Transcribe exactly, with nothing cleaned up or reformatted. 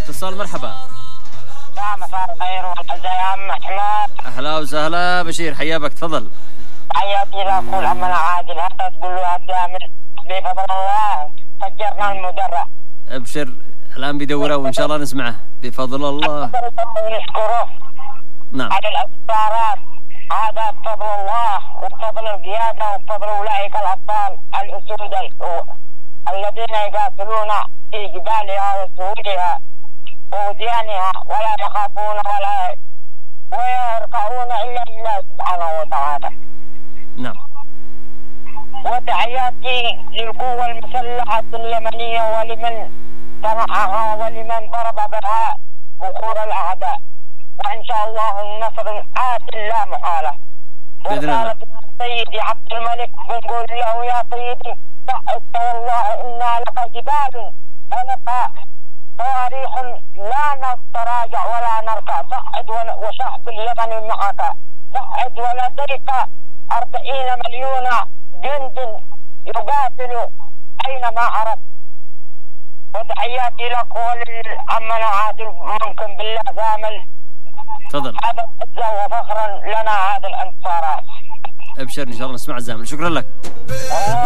اتصال. مرحبا. مساء الخير والعز يا عم احمد. اهلا وسهلا بشير، حيا بك، تفضل. حياتي لا اقول عمنا عادل، حتى تقول له هتعمل بفضل الله فجرنا المدرع. ابشر، الان بيدوره وان شاء الله نسمعه بفضل الله. نشكره نعم على الانتصارات، هذا بفضل الله وبفضل القياده وبفضل اولئك الابطال الاسود الذين يقاتلون في جبالها وسهولها ووديانها ولا يخافون ولا ويركعون الا لله سبحانه وتعالى. نعم. وتحياتي للقوة المسلحة اليمنية ولمن صنعها ولمن ضرب بها بخور الأعداء، وإن شاء الله النصر آت لا محالة. بإذن الله. سيدي عبد الملك بنقول له يا سيدي صعد والله إنا لك جبال ولك صواريخ لا نتراجع ولا نركع، صعد وشعب اليمن معك، صعد ولديك أربعين مليون جند يقاتل أينما عرف. وتحياتي لك وللعمنا عادل، ممكن بالله زامل. تفضل. هذا عزة وفخرا لنا هذه الانتصارات. ابشر ان شاء الله نسمع الزامل. شكرا لك.